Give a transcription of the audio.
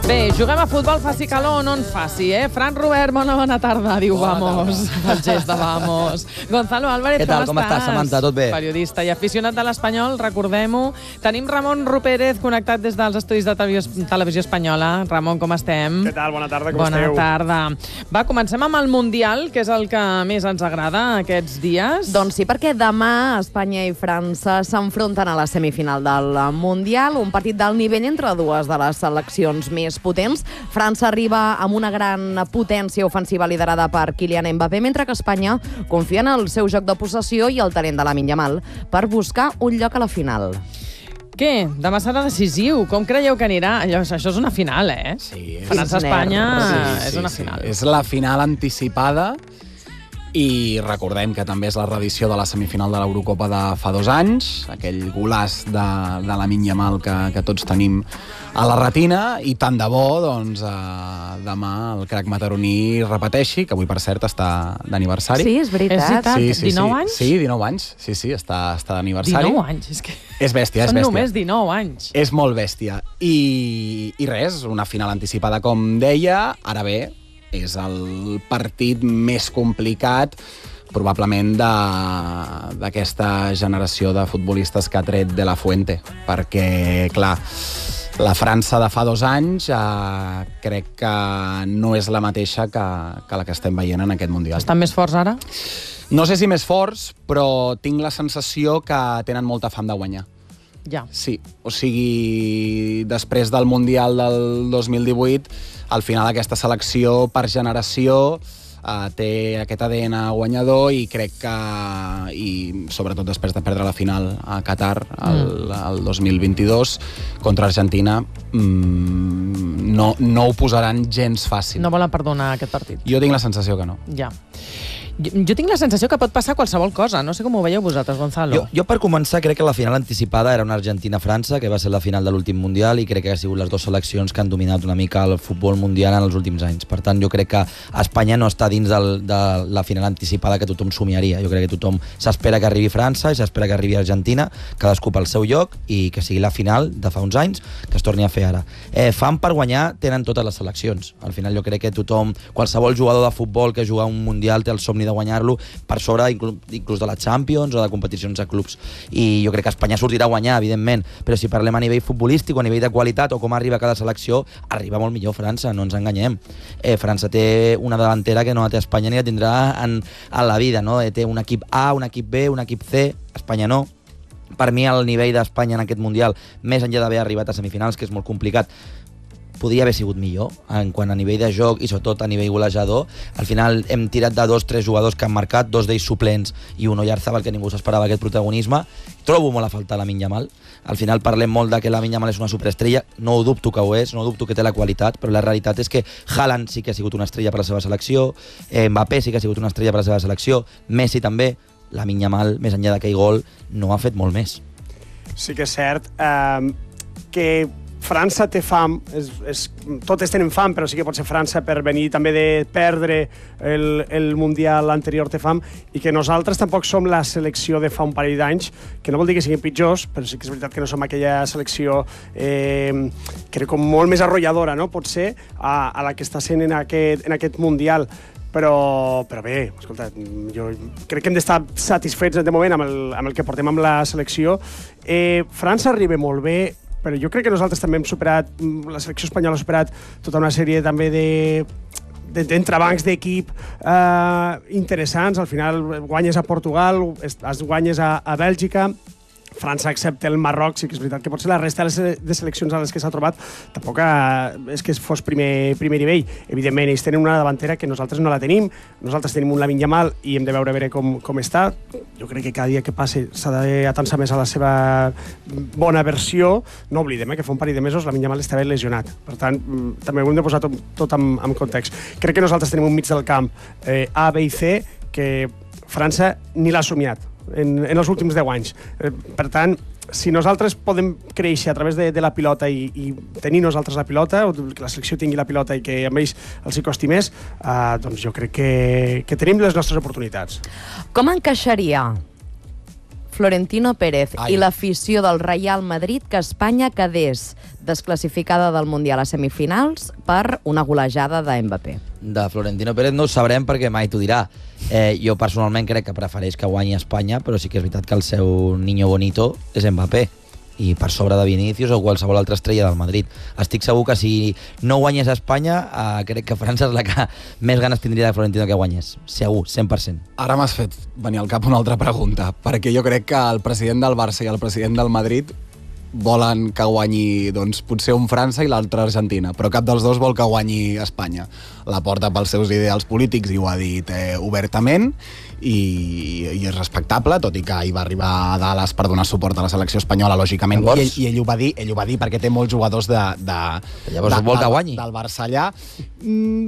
Bé, juguem a futbol, faci calor o no en faci, eh? Fran Robert, bona tarda, diu vamos. El gest de vamos. Gonzalo Álvarez, com estàs, Samantha? Tot bé? Periodista i aficionat de l'Espanyol, recordem-ho. Tenim Ramon Rupérez connectat des dels estudis de Televisió Espanyola. Ramon, com estem? Què tal? Bona tarda, com esteu? Bona tarda. Va, comencem amb el Mundial, que és el que més ens agrada aquests dies. Doncs sí, perquè demà Espanya i França s'enfronten a la semifinal del Mundial, un partit d'alt nivell entre dues de les seleccions més potents. França arriba amb una gran potència ofensiva liderada per Kylian Mbappé, mentre que Espanya confia en el seu joc de possessió i el talent de Lamine Yamal per buscar un lloc a la final. Què? Demà serà decisiu. Com creieu que anirà? Això és una final, eh? Sí. França-Espanya és una final. És la final anticipada i recordem que també és la reedició de la semifinal de l'Eurocopa de fa 2 anys, aquell golaç de Lamine Yamal que tots tenim a la retina, i tant de bo, doncs, demà el crac mataroní repeteixi, que avui, per cert, està d'aniversari. Sí, és veritat. És veritat? Sí, 19 anys? Sí, 19 anys. Sí, està d'aniversari. 19 anys, és que... És bèstia, és Són bèstia. només 19 anys. És molt bèstia. I res, una final anticipada, com deia. Ara bé, és el partit més complicat probablement d'aquesta generació de futbolistes que ha tret de la Fuente, perquè, clar, la França de fa 2 anys crec que no és la mateixa que la que estem veient en aquest Mundial. Estan més forts ara? No sé si més forts, però tinc la sensació que tenen molta fam de guanyar. Ja. Sí, o sigui, després del Mundial del 2018, al final aquesta selecció per generació té aquest ADN guanyador i crec que, i sobretot després de perdre la final a Qatar el 2022 contra Argentina, no ho posaran gens fàcil. No volen perdonar aquest partit. Jo tinc la sensació que no. Ja. Jo tinc la sensació que pot passar qualsevol cosa. No sé com ho veieu vosaltres, Gonzalo. Jo per començar, crec que la final anticipada era una Argentina-França, que va ser la final de l'últim Mundial, i crec que ha sigut les 2 seleccions que han dominat una mica el futbol mundial en els últims anys. Per tant, jo crec que Espanya no està dins de la final anticipada que tothom somiaria. Jo crec que tothom s'espera que arribi França i s'espera que arribi Argentina, cadascú pel seu lloc, i que sigui la final de fa uns anys, que es torni a fer ara. Fam per guanyar tenen totes les seleccions. Al final jo crec que tothom, qualsevol jugador de futbol que juga un Mundial té el somni de guanyar-lo per sobre inclús de la Champions o de competicions de clubs, i jo crec que Espanya sortirà a guanyar, evidentment, però si parlem a nivell futbolístic o a nivell de qualitat o com arriba cada selecció, arriba molt millor França, no ens enganyem. França té una davantera que no la té Espanya ni la tindrà en la vida, no? Té un equip A, un equip B, un equip C, Espanya no. Per mi el nivell d'Espanya en aquest Mundial, més enllà d'haver arribat a semifinals, que és molt complicat, podria haver sigut millor en quant a nivell de joc i sobretot a nivell golejador. Al final hem tirat de 2-3 jugadors que han marcat, 2 d'ells suplents i un Oyarzabal, que ningú s'esperava aquest protagonisme. Trobo molt a faltar Lamine Yamal. Al final parlem molt de que Lamine Yamal és una superestrella, no ho dubto que ho és, no dubto que té la qualitat, però la realitat és que Haaland sí que ha sigut una estrella per la seva selecció, Mbappé sí que ha sigut una estrella per la seva selecció, Messi també. Lamine Yamal, més enllà d'aquell gol, no ha fet molt més. Sí que és cert que França té fam, totes tenen fam, però sí que pot ser França per venir també de perdre el Mundial anterior té fam, i que nosaltres tampoc som la selecció de fa un parell d'anys, que no vol dir que siguin pitjors, però sí que és veritat que no som aquella selecció que era com molt més arrolladora, no? Potser a la que està sent en aquest Mundial. Però bé, escolta, jo crec que hem d'estar satisfets de moment amb el que portem amb la selecció. França arriba molt bé, però jo crec que nosaltres també hem superat, la selecció espanyola ha superat tota una sèrie també d'entrebancs d'equip interessants. Al final guanyes a Portugal, guanyes a Bèlgica, França excepte el Marroc, sí que és veritat que potser la resta de seleccions a les que s'ha trobat tampoc és que fos primer nivell. Evidentment, ells tenen una davantera que nosaltres no la tenim. Nosaltres tenim un Lamine Yamal i hem de veure com està. Jo crec que cada dia que passi s'ha d'atensar més a la seva bona versió. No oblidem que fa un parell de mesos Lamine Yamal estava lesionat. Per tant, també ho hem de posar tot en context. Crec que nosaltres tenim un mig del camp A, B i C que França ni l'ha somiat en els últims 10 anys. Per tant, si nosaltres podem créixer a través de la pilota i tenir nosaltres la pilota, o que la selecció tingui la pilota i que a ells els hi costi més, doncs jo crec que tenim les nostres oportunitats. Com encaixaria Florentino Pérez Ai. i l'afició del Real Madrid que Espanya quedés desclassificada del Mundial a semifinals per una golejada de Mbappé. De Florentino Pérez no ho sabrem perquè mai t'ho dirà. Jo personalment crec que prefereix que guanyi Espanya, però sí que és veritat que el seu niño bonito és Mbappé, i per sobre de Vinícius o qualsevol altra estrella del Madrid. Estic segur que si no guanyés a Espanya, crec que França és la que més ganes tindria de Florentino que guanyés. Segur, 100%. Ara m'has fet venir al cap una altra pregunta, perquè jo crec que el president del Barça i el president del Madrid volen que guanyi, doncs, potser un França i l'altre Argentina, però cap dels dos vol que guanyi Espanya. La porta pels seus ideals polítics i ho ha dit obertament, i és respectable, tot i que hi va arribar a Dallas per donar suport a la selecció espanyola, lògicament. Llavors... I ell ho va dir perquè té molts jugadors Llavors vol que guanyi. del Barça allà.